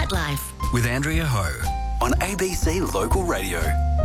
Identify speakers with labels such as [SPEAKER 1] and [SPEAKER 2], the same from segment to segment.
[SPEAKER 1] Nightlife.
[SPEAKER 2] With Andrea Ho on ABC Local Radio.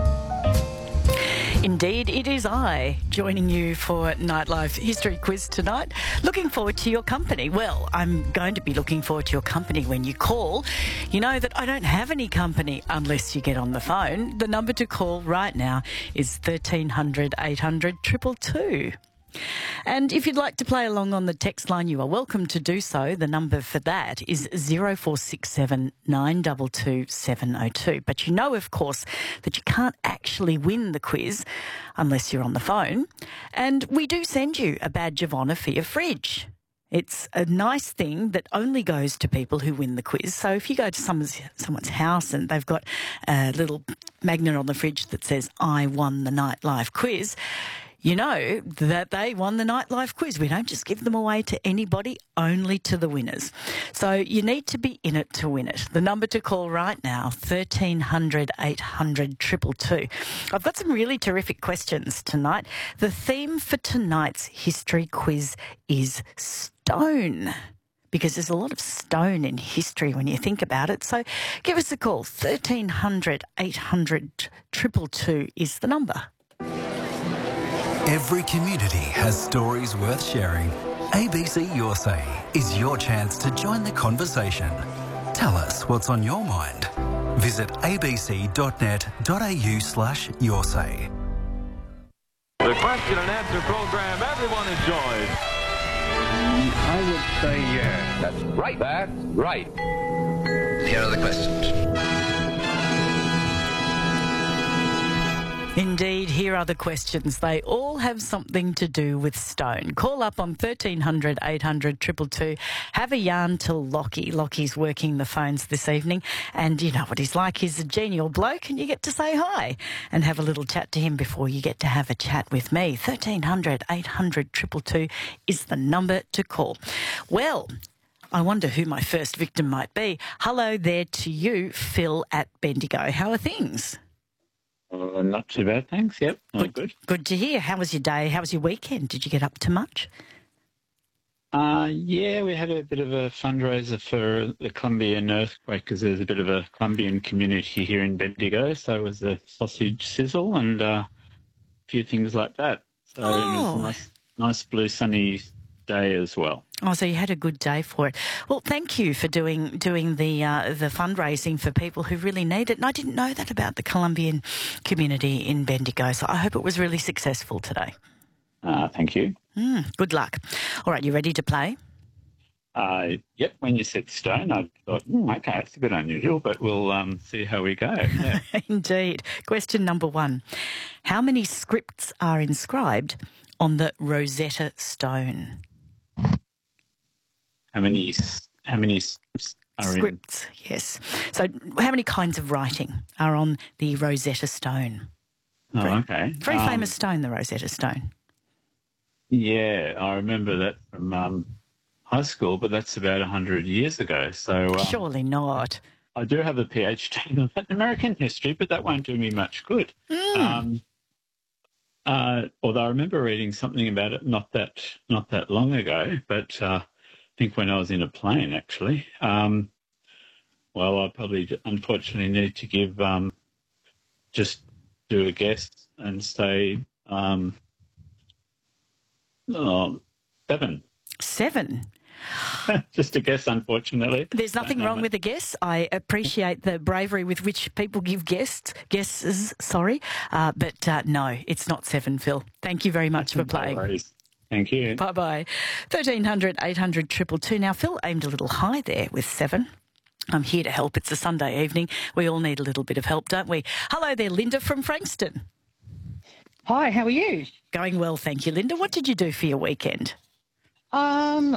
[SPEAKER 3] Indeed, it is I joining you for Nightlife History Quiz tonight. Looking forward to your company. Well, I'm going to be looking forward to your company when you call. You know that I don't have any company unless you get on the phone. The number to call right now is 1300 800 222. And if you'd like to play along on the text line, you are welcome to do so. The number for that is 0467 922 702. But you know, of course, that you can't actually win the quiz unless you're on the phone. And we do send you a badge of honour for your fridge. It's a nice thing that only goes to people who win the quiz. So if you go to someone's house and they've got a little magnet on the fridge that says, "I won the Nightlife quiz," you know that they won the Nightlife quiz. We don't just give them away to anybody, only to the winners. So you need to be in it to win it. The number to call right now, 1300 800 222. I've got some really terrific questions tonight. The theme for tonight's history quiz is stone, because there's a lot of stone in history when you think about it. So give us a call. 1300 800 222 is the number.
[SPEAKER 2] Every community has stories worth sharing. ABC Your Say is your chance to join the conversation. Tell us what's on your mind. Visit abc.net.au/yoursay.
[SPEAKER 4] The question and answer program everyone enjoys.
[SPEAKER 5] I would say yes. That's right. That's right.
[SPEAKER 6] Here are the questions.
[SPEAKER 3] Indeed, here are the questions. They all have something to do with stone. Call up on 1300 800 222. Have a yarn to Lockie. Lockie's working the phones this evening, and you know what he's like. He's a genial bloke, and you get to say hi and have a little chat to him before you get to have a chat with me. 1300 800 222 is the number to call. Well, I wonder who my first victim might be. Hello there to you, Phil at Bendigo. How are things?
[SPEAKER 5] Not too bad, thanks. Yep, all good.
[SPEAKER 3] Good to hear. How was your day? How was your weekend? Did you get up to much?
[SPEAKER 5] Yeah, we had a bit of a fundraiser for the Columbian earthquake, because there's a bit of a Columbian community here in Bendigo. So it was a sausage sizzle and a few things like that. So it was a nice blue sunny day as well.
[SPEAKER 3] Oh, so you had a good day for it. Well, thank you for doing the fundraising for people who really need it. And I didn't know that about the Columbian community in Bendigo, so I hope it was really successful today.
[SPEAKER 5] Thank you.
[SPEAKER 3] Good luck. All right, you ready to play?
[SPEAKER 5] Yep, when you said stone, I thought, okay, it's a bit unusual, but we'll see how we go. Yeah.
[SPEAKER 3] Indeed. Question number 1. How many scripts are inscribed on the Rosetta Stone?
[SPEAKER 5] How many scripts are
[SPEAKER 3] Scripts, yes. So how many kinds of writing are on the Rosetta Stone?
[SPEAKER 5] Okay.
[SPEAKER 3] Very famous stone, the Rosetta Stone.
[SPEAKER 5] Yeah, I remember that from high school, but that's about 100 years ago. So
[SPEAKER 3] Surely not.
[SPEAKER 5] I do have a PhD in American history, but that won't do me much good. Although I remember reading something about it not that long ago, but I think when I was in a plane, actually. Well, I probably unfortunately need to give just do a guess and say 7.
[SPEAKER 3] 7?
[SPEAKER 5] Just a guess, unfortunately.
[SPEAKER 3] There's nothing wrong with a guess. I appreciate the bravery with which people give guesses. But no, it's not 7, Phil. Thank you very much for playing.
[SPEAKER 5] No worries. Thank you.
[SPEAKER 3] Bye-bye. 1300 800 222. Now, Phil aimed a little high there with 7. I'm here to help. It's a Sunday evening. We all need a little bit of help, don't we? Hello there, Linda from Frankston.
[SPEAKER 7] Hi, how are you?
[SPEAKER 3] Going well, thank you, Linda. What did you do for your weekend?